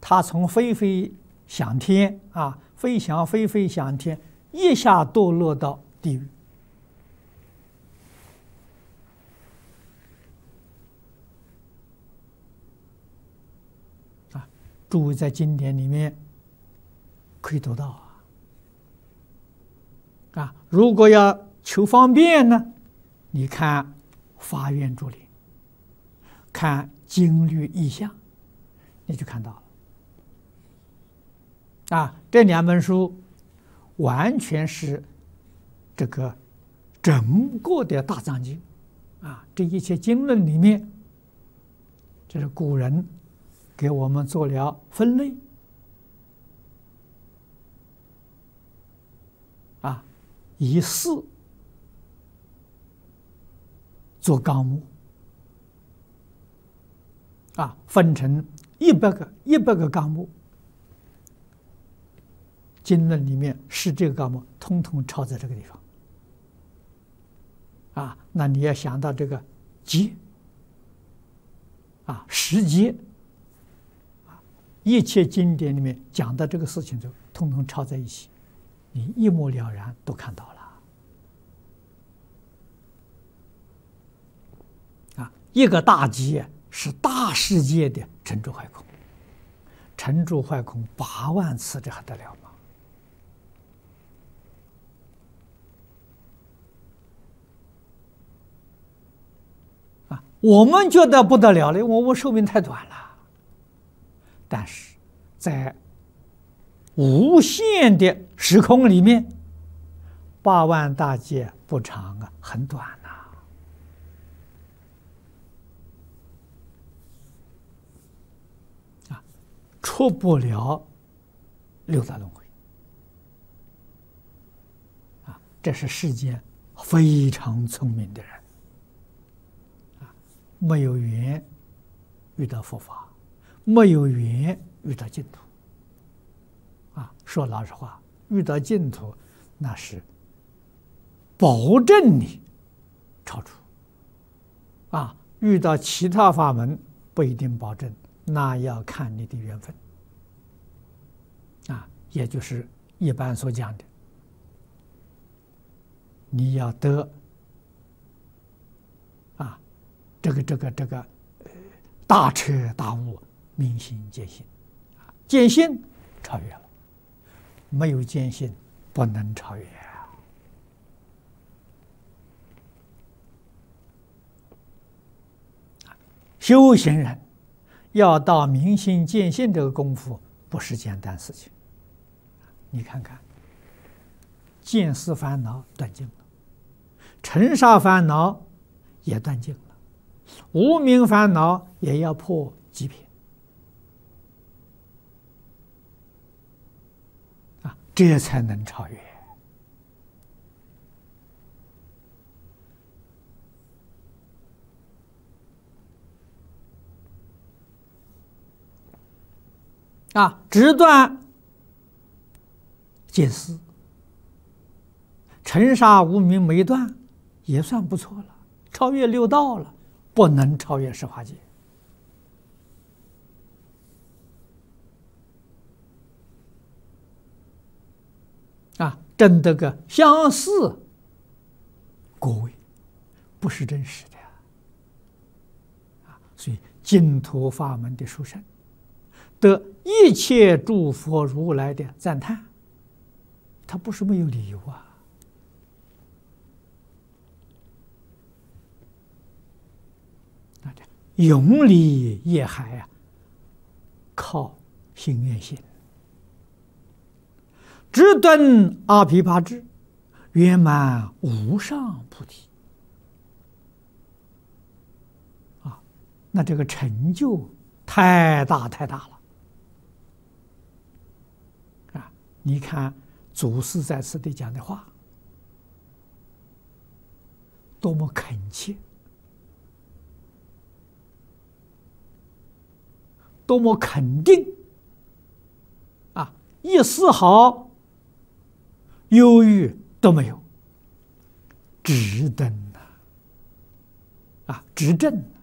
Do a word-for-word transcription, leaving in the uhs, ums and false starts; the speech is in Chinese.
他从飞飞想天啊，飞翔飞飞想天，一下堕落到地狱。啊，诸位在经典里面可以读到啊。啊，如果要求方便呢，你看法愿注林，看经律义象，你就看到了。啊，这两本书完全是这个整个的大藏经啊，这一切经论里面，这是古人给我们做了分类啊，以四做纲目啊，分成一百个一百个纲目。经论里面是这个纲目，通通抄在这个地方啊。那你要想到这个节啊，时节啊，一切经典里面讲的这个事情就通通抄在一起，你一目了然都看到了啊。一个大节是大世界的沉住坏空，沉住坏空八万次，这还得了吗？我们觉得不得了了，因为我们寿命太短了。但是，在无限的时空里面，八万大劫不长啊，很短呐。啊，出不了六道轮回。啊，这是世间非常聪明的人。没有缘遇到佛法，没有缘遇到净土。啊，说老实话，遇到净土，那是保证你超出。啊，遇到其他法门不一定保证，那要看你的缘分。啊，也就是一般所讲的，你要得。这个这个这个，呃，大彻大悟，明心见性，啊，见性超越了，没有见性不能超越啊！修行人要到明心见性这个功夫，不是简单事情。你看看，见思烦恼断尽了，尘沙烦恼也断尽了。无明烦恼也要破极品啊，这才能超越啊！只断见思，尘沙无明没断，也算不错了，超越六道了。不能超越十法界啊！证得个相似果位，不是真实的啊！所以净土法门的殊胜，得一切诸佛如来的赞叹，他不是没有理由啊！永离业海啊，靠心愿心，直顿阿毗跋致，圆满无上菩提啊！那这个成就太大太大了啊！你看祖师在此地讲的话，多么恳切，多么肯定啊！一丝毫忧郁都没有，直登啊，啊，直正。